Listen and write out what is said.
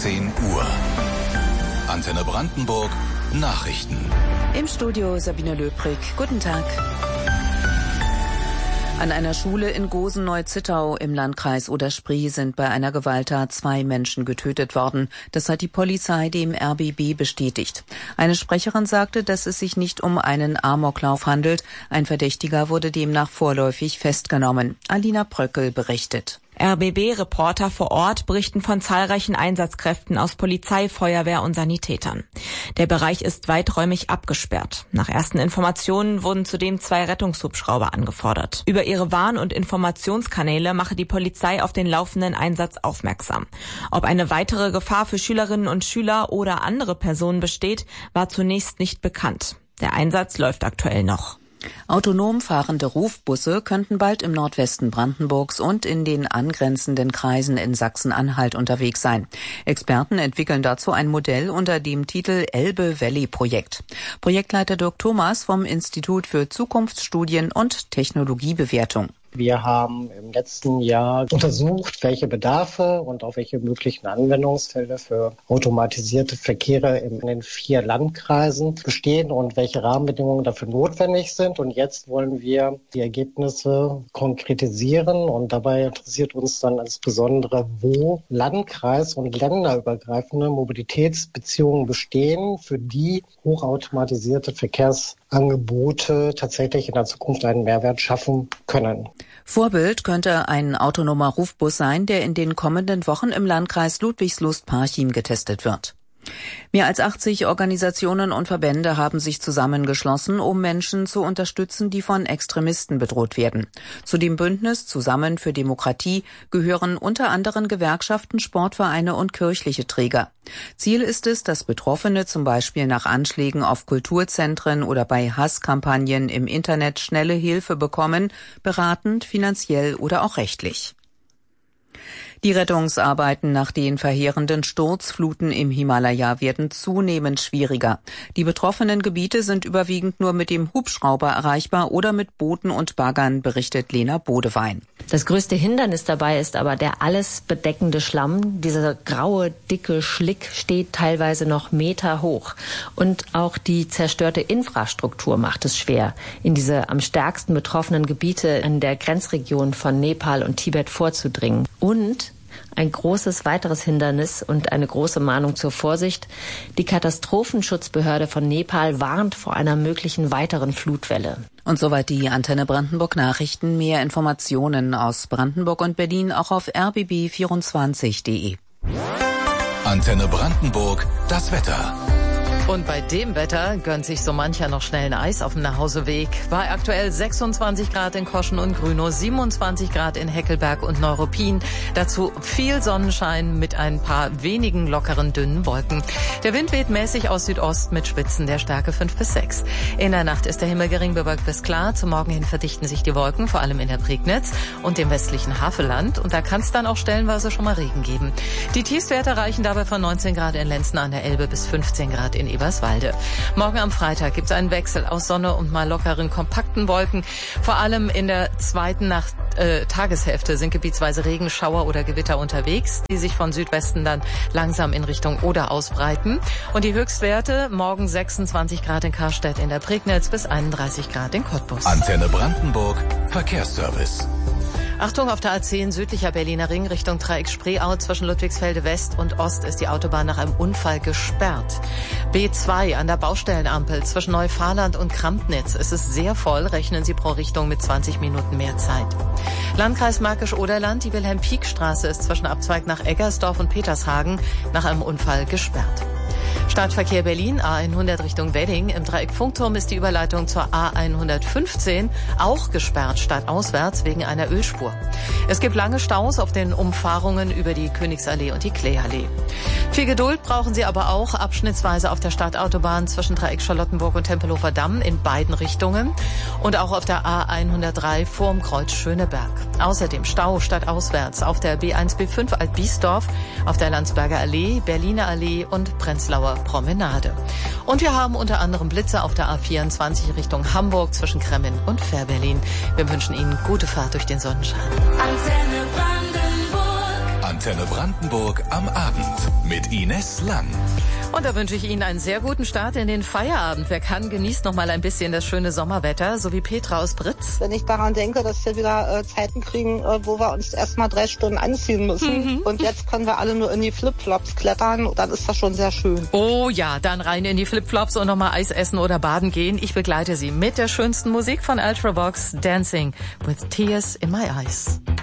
10 Uhr. Antenne Brandenburg, Nachrichten. Im Studio Sabine Löbrig. Guten Tag. An einer Schule in Gosen-Neu-Zittau im Landkreis Oder-Spree sind bei einer Gewalttat 2 Menschen getötet worden. Das hat die Polizei dem RBB bestätigt. Eine Sprecherin sagte, dass es sich nicht um einen Amoklauf handelt. Ein Verdächtiger wurde demnach vorläufig festgenommen. Alina Bröckel berichtet. RBB-Reporter vor Ort berichten von zahlreichen Einsatzkräften aus Polizei, Feuerwehr und Sanitätern. Der Bereich ist weiträumig abgesperrt. Nach ersten Informationen wurden zudem 2 Rettungshubschrauber angefordert. Über ihre Warn- und Informationskanäle mache die Polizei auf den laufenden Einsatz aufmerksam. Ob eine weitere Gefahr für Schülerinnen und Schüler oder andere Personen besteht, war zunächst nicht bekannt. Der Einsatz läuft aktuell noch. Autonom fahrende Rufbusse könnten bald im Nordwesten Brandenburgs und in den angrenzenden Kreisen in Sachsen-Anhalt unterwegs sein. Experten entwickeln dazu ein Modell unter dem Titel Elbe Valley Projekt. Projektleiter Dirk Thomas vom Institut für Zukunftsstudien und Technologiebewertung. Wir haben im letzten Jahr untersucht, welche Bedarfe und auch welche möglichen Anwendungsfälle für automatisierte Verkehre in den 4 Landkreisen bestehen und welche Rahmenbedingungen dafür notwendig sind. Und jetzt wollen wir die Ergebnisse konkretisieren und dabei interessiert uns dann insbesondere, wo Landkreis- und länderübergreifende Mobilitätsbeziehungen bestehen, für die hochautomatisierte Verkehrsangebote tatsächlich in der Zukunft einen Mehrwert schaffen können. Vorbild könnte ein autonomer Rufbus sein, der in den kommenden Wochen im Landkreis Ludwigslust-Parchim getestet wird. Mehr als 80 Organisationen und Verbände haben sich zusammengeschlossen, um Menschen zu unterstützen, die von Extremisten bedroht werden. Zu dem Bündnis Zusammen für Demokratie gehören unter anderem Gewerkschaften, Sportvereine und kirchliche Träger. Ziel ist es, dass Betroffene zum Beispiel nach Anschlägen auf Kulturzentren oder bei Hasskampagnen im Internet schnelle Hilfe bekommen, beratend, finanziell oder auch rechtlich. Die Rettungsarbeiten nach den verheerenden Sturzfluten im Himalaya werden zunehmend schwieriger. Die betroffenen Gebiete sind überwiegend nur mit dem Hubschrauber erreichbar oder mit Booten und Baggern, berichtet Lena Bodewein. Das größte Hindernis dabei ist aber der alles bedeckende Schlamm. Dieser graue, dicke Schlick steht teilweise noch Meter hoch. Und auch die zerstörte Infrastruktur macht es schwer, in diese am stärksten betroffenen Gebiete in der Grenzregion von Nepal und Tibet vorzudringen. Und ein großes weiteres Hindernis und eine große Mahnung zur Vorsicht. Die Katastrophenschutzbehörde von Nepal warnt vor einer möglichen weiteren Flutwelle. Und soweit die Antenne Brandenburg Nachrichten. Mehr Informationen aus Brandenburg und Berlin auch auf rbb24.de. Antenne Brandenburg, das Wetter. Und bei dem Wetter gönnt sich so mancher noch schnell ein Eis auf dem Nachhauseweg. Bei aktuell 26 Grad in Koschen und Grünow, 27 Grad in Heckelberg und Neuruppin. Dazu viel Sonnenschein mit ein paar wenigen lockeren, dünnen Wolken. Der Wind weht mäßig aus Südost mit Spitzen der Stärke 5 bis 6. In der Nacht ist der Himmel gering bewölkt bis klar. Zum Morgen hin verdichten sich die Wolken, vor allem in der Prignitz und dem westlichen Havelland. Und da kann es dann auch stellenweise schon mal Regen geben. Die Tiefstwerte reichen dabei von 19 Grad in Lenzner an der Elbe bis 15 Grad in Eberswalde. Morgen am Freitag gibt es einen Wechsel aus Sonne und mal lockeren, kompakten Wolken. Vor allem in der zweiten Tageshälfte sind gebietsweise Regenschauer oder Gewitter unterwegs, die sich von Südwesten dann langsam in Richtung Oder ausbreiten. Und die Höchstwerte morgen 26 Grad in Karstedt in der Prignitz bis 31 Grad in Cottbus. Antenne Brandenburg, Verkehrsservice. Achtung, auf der A10 südlicher Berliner Ring Richtung Dreieck Spreeau zwischen Ludwigsfelde West und Ost ist die Autobahn nach einem Unfall gesperrt. B2 an der Baustellenampel zwischen Neufahrland und Krampnitz ist es sehr voll, rechnen Sie pro Richtung mit 20 Minuten mehr Zeit. Landkreis Märkisch-Oderland, die Wilhelm-Pieck-Straße ist zwischen Abzweig nach Eggersdorf und Petershagen nach einem Unfall gesperrt. Stadtverkehr Berlin, A100 Richtung Wedding. Im Dreieck Funkturm ist die Überleitung zur A115 auch gesperrt, stadtauswärts wegen einer Ölspur. Es gibt lange Staus auf den Umfahrungen über die Königsallee und die Kleeallee. Viel Geduld brauchen Sie aber auch abschnittsweise auf der Stadtautobahn zwischen Dreieck Charlottenburg und Tempelhofer Damm in beiden Richtungen und auch auf der A103 vorm Kreuz Schöneberg. Außerdem Stau stadtauswärts auf der B1-B5 Altbiesdorf, auf der Landsberger Allee, Berliner Allee und Prenzlauer Promenade. Und wir haben unter anderem Blitze auf der A24 Richtung Hamburg zwischen Kremmen und Fährberlin. Wir wünschen Ihnen gute Fahrt durch den Sonnenschein. Antenne Antenne Brandenburg am Abend mit Ines Lang. Und da wünsche ich Ihnen einen sehr guten Start in den Feierabend. Wer kann, genießt noch mal ein bisschen das schöne Sommerwetter, so wie Petra aus Britz. Wenn ich daran denke, dass wir wieder Zeiten kriegen, wo wir uns erstmal 3 Stunden anziehen müssen und jetzt können wir alle nur in die Flipflops klettern, dann ist das schon sehr schön. Oh ja, dann rein in die Flipflops und nochmal Eis essen oder baden gehen. Ich begleite Sie mit der schönsten Musik von Ultravox, Dancing with Tears in My Eyes.